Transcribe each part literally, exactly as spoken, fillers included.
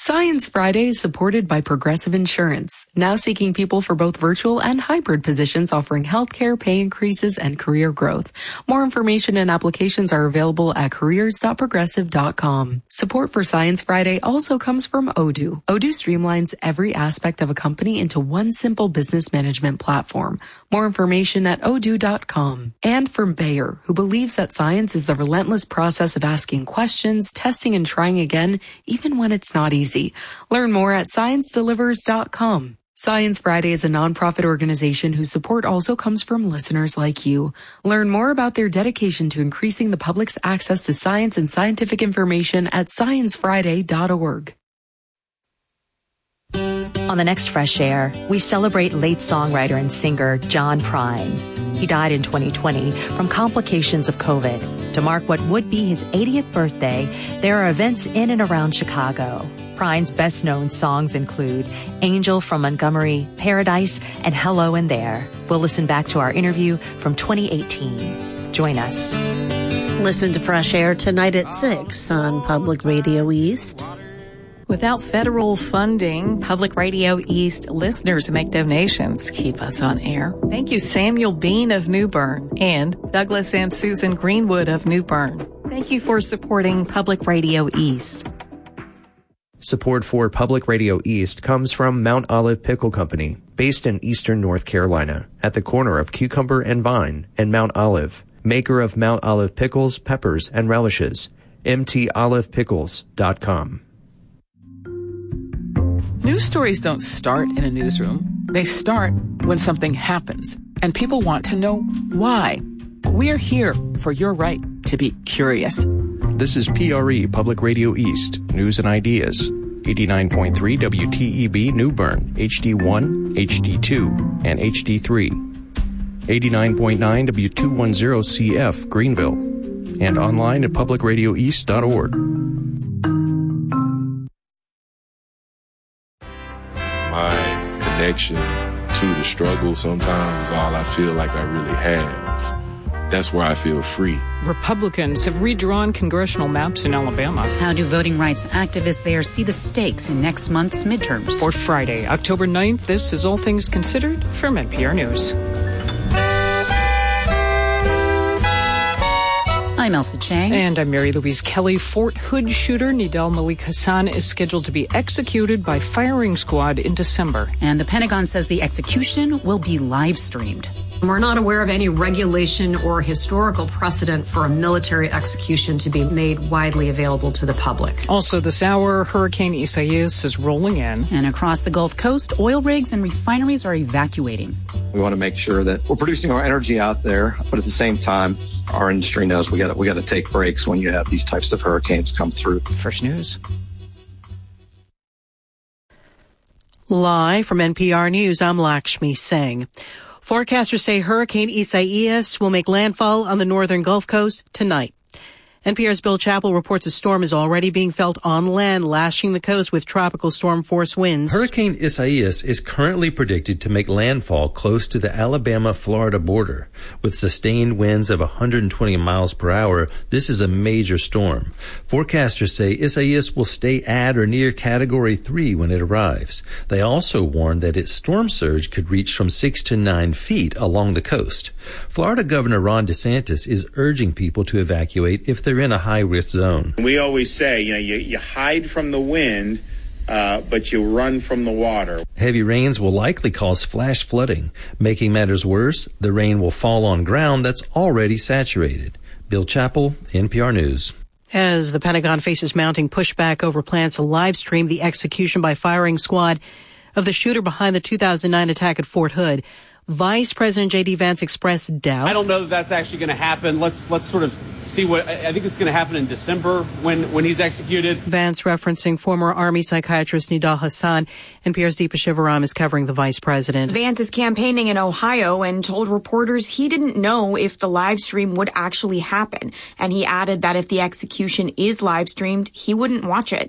Science Friday is supported by Progressive Insurance, now seeking people for both virtual and hybrid positions offering healthcare, pay increases, and career growth. More information and applications are available at careers dot progressive dot com. Support for Science Friday also comes from Odoo. Odoo streamlines every aspect of a company into one simple business management platform. More information at odoo dot com. And from Bayer, who believes that science is the relentless process of asking questions, testing, and trying again, even when it's not easy. Learn more at science delivers dot com. Science Friday is a nonprofit organization whose support also comes from listeners like you. Learn more about their dedication to increasing the public's access to science and scientific information at science friday dot org. On the next Fresh Air, we celebrate late songwriter and singer John Prine. He died in twenty twenty from complications of COVID. To mark what would be his eightieth birthday, there are events in and around Chicago. Prine's best-known songs include Angel from Montgomery, Paradise, and Hello in There. We'll listen back to our interview from twenty eighteen. Join us. Listen to Fresh Air tonight at six on Public Radio East. Without federal funding, Public Radio East listeners make donations, keep us on air. Thank you, Samuel Bean of New Bern and Douglas and Susan Greenwood of New Bern. Thank you for supporting Public Radio East. Support for Public Radio East comes from Mount Olive Pickle Company, based in eastern North Carolina, at the corner of Cucumber and Vine and Mount Olive. Maker of Mount Olive pickles, peppers, and relishes. m t olive pickles dot com. News stories don't start in a newsroom. They start when something happens, and people want to know why. We're here for your right to be curious. This is P R E Public Radio East, News and Ideas. eighty-nine point three W T E B New Bern, H D one, H D two, and H D three. eighty-nine point nine W two ten C F Greenville. And online at public radio east dot org. My connection to the struggle sometimes is all I feel like I really have. That's where I feel free. Republicans have redrawn congressional maps in Alabama. How do voting rights activists there see the stakes in next month's midterms? For Friday, October ninth, this is All Things Considered from N P R News. I'm Elsa Chang. And I'm Mary Louise Kelly. Fort Hood shooter Nidal Malik Hassan is scheduled to be executed by firing squad in December. And the Pentagon says the execution will be live streamed. We're not aware of any regulation or historical precedent for a military execution to be made widely available to the public. Also this hour, Hurricane Isaias is rolling in. And across the Gulf Coast, oil rigs and refineries are evacuating. We want to make sure that we're producing our energy out there, but at the same time, our industry knows we got to, we got to take breaks when you have these types of hurricanes come through. First News. Live from N P R News, I'm Lakshmi Singh. Forecasters say Hurricane Isaias will make landfall on the northern Gulf Coast tonight. N P R's Bill Chappell reports a storm is already being felt on land, lashing the coast with tropical storm force winds. Hurricane Isaias is currently predicted to make landfall close to the Alabama-Florida border. With sustained winds of one hundred twenty miles per hour, this is a major storm. Forecasters say Isaias will stay at or near Category three when it arrives. They also warn that its storm surge could reach from six to nine feet along the coast. Florida Governor Ron DeSantis is urging people to evacuate if they're in a high-risk zone. We always say, you know, you, you hide from the wind, uh, but you run from the water. Heavy rains will likely cause flash flooding. Making matters worse, the rain will fall on ground that's already saturated. Bill Chappell, N P R News. As the Pentagon faces mounting pushback over plans to live stream the execution by firing squad of the shooter behind the two thousand nine attack at Fort Hood, Vice President J D. Vance expressed doubt. I don't know that that's actually going to happen. Let's let's sort of see what I think it's going to happen in December when, when he's executed. Vance referencing former Army psychiatrist Nidal Hassan. N P R's Deepa Shivaram is covering the vice president. Vance is campaigning in Ohio and told reporters he didn't know if the live stream would actually happen. And he added that if the execution is live streamed, he wouldn't watch it.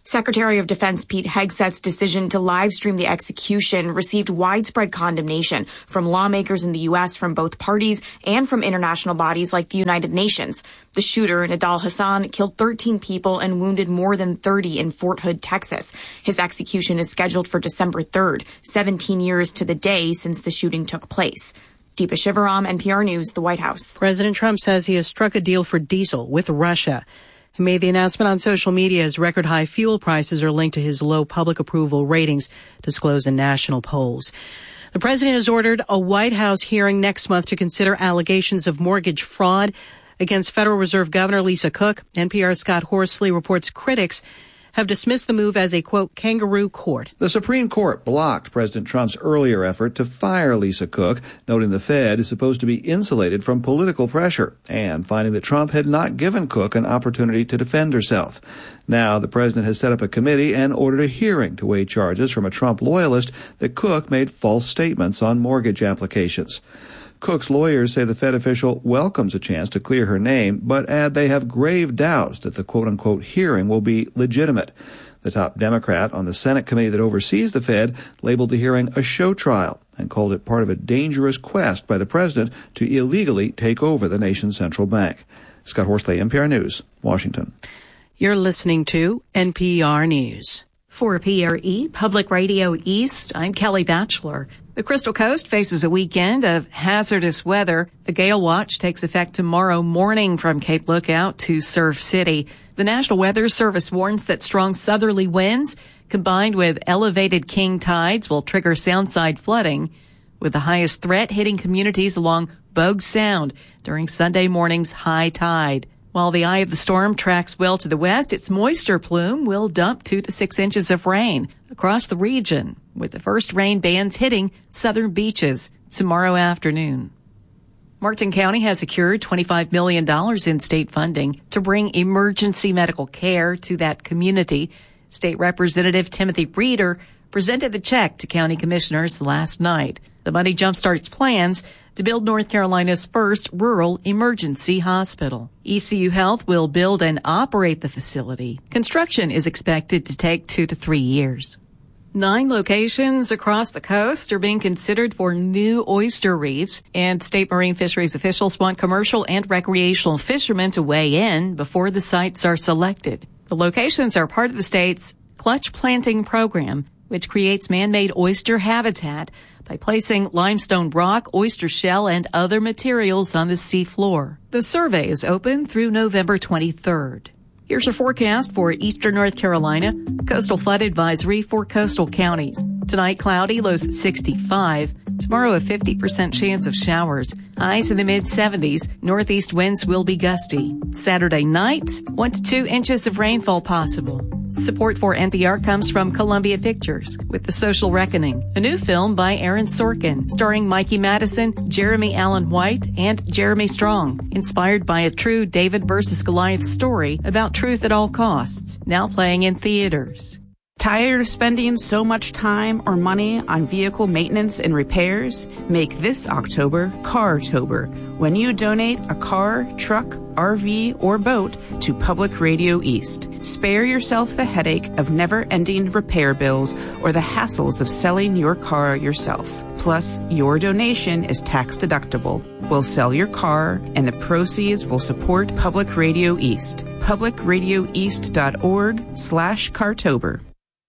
Secretary of Defense Pete Hegseth's decision to live stream the execution received widespread condemnation from lawmakers in the U S from both parties and from international bodies like the United Nations. The shooter, Nidal Hasan, killed thirteen people and wounded more than thirty in Fort Hood, Texas. His execution is scheduled for December third, seventeen years to the day since the shooting took place. Deepa Shivaram, N P R News, the White House. President Trump says he has struck a deal for diesel with Russia. He made the announcement on social media as record high fuel prices are linked to his low public approval ratings disclosed in national polls. The president has ordered a White House hearing next month to consider allegations of mortgage fraud against Federal Reserve Governor Lisa Cook. N P R's Scott Horsley reports critics have dismissed the move as a, quote, kangaroo court. The Supreme Court blocked President Trump's earlier effort to fire Lisa Cook, noting the Fed is supposed to be insulated from political pressure, and finding that Trump had not given Cook an opportunity to defend herself. Now, the president has set up a committee and ordered a hearing to weigh charges from a Trump loyalist that Cook made false statements on mortgage applications. Cook's lawyers say the Fed official welcomes a chance to clear her name, but add they have grave doubts that the quote-unquote hearing will be legitimate. The top Democrat on the Senate committee that oversees the Fed labeled the hearing a show trial and called it part of a dangerous quest by the president to illegally take over the nation's central bank. Scott Horsley, N P R News, Washington. You're listening to N P R News. For P R E, Public Radio East, I'm Kelly Batchelor. The Crystal Coast faces a weekend of hazardous weather. A gale watch takes effect tomorrow morning from Cape Lookout to Surf City. The National Weather Service warns that strong southerly winds combined with elevated king tides will trigger soundside flooding, with the highest threat hitting communities along Bogue Sound during Sunday morning's high tide. While the eye of the storm tracks well to the west, its moisture plume will dump two to six inches of rain across the region, with the first rain bands hitting southern beaches tomorrow afternoon. Martin County has secured twenty-five million dollars in state funding to bring emergency medical care to that community. State Representative Timothy Reeder presented the check to county commissioners last night. The money jumpstarts plans to build North Carolina's first rural emergency hospital. E C U Health will build and operate the facility. Construction is expected to take two to three years. Nine locations across the coast are being considered for new oyster reefs, and state marine fisheries officials want commercial and recreational fishermen to weigh in before the sites are selected. The locations are part of the state's clutch planting program, which creates man-made oyster habitat by placing limestone rock, oyster shell, and other materials on the sea floor. The survey is open through November twenty-third. Here's your forecast for eastern North Carolina. Coastal flood advisory for coastal counties. Tonight, cloudy, lows at sixty-five. Tomorrow, a fifty percent chance of showers. Highs in the mid seventies. Northeast winds will be gusty. Saturday night, one to two inches of rainfall possible. Support for N P R comes from Columbia Pictures with The Social Reckoning, a new film by Aaron Sorkin, starring Mikey Madison, Jeremy Allen White, and Jeremy Strong, inspired by a true David versus Goliath story about truth at all costs, now playing in theaters. Tired of spending so much time or money on vehicle maintenance and repairs? Make this October Cartober, when you donate a car, truck, R V, or boat to Public Radio East. Spare yourself the headache of never-ending repair bills or the hassles of selling your car yourself. Plus, your donation is tax deductible. We'll sell your car, and the proceeds will support Public Radio East. public radio east dot org slash Cartober.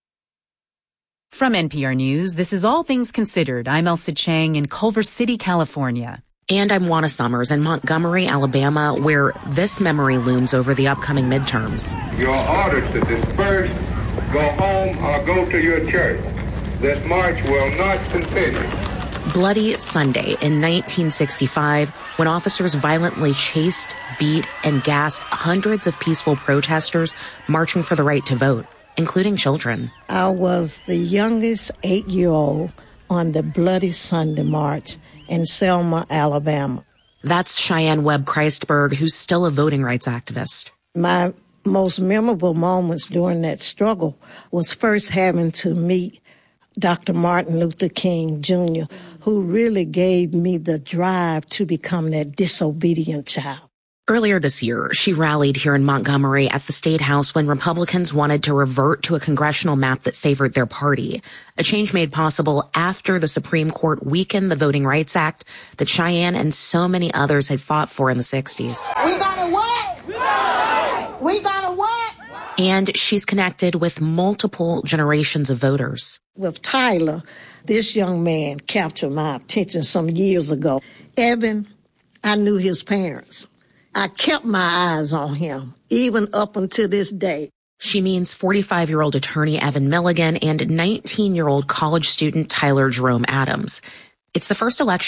From N P R News, this is All Things Considered. I'm Elsa Chang in Culver City, California. And I'm Juana Summers in Montgomery, Alabama, where this memory looms over the upcoming midterms. Your orders to disperse, go home, or go to your church. This march will not continue. Bloody Sunday in nineteen sixty-five, when officers violently chased, beat, and gassed hundreds of peaceful protesters marching for the right to vote, including children. I was the youngest eight-year-old on the Bloody Sunday March in Selma, Alabama. That's Cheyenne Webb Christberg, who's still a voting rights activist. My most memorable moments during that struggle was first having to meet Doctor Martin Luther King, Junior, who really gave me the drive to become that disobedient child. Earlier this year, she rallied here in Montgomery at the State House when Republicans wanted to revert to a congressional map that favored their party, a change made possible after the Supreme Court weakened the Voting Rights Act that Cheyenne and so many others had fought for in the sixties. We gotta what? We gotta what? And she's connected with multiple generations of voters. With Tyler, this young man captured my attention some years ago. Evan, I knew his parents. I kept my eyes on him, even up until this day. She means forty-five-year-old attorney Evan Milligan and nineteen-year-old college student Tyler Jerome Adams. It's the first election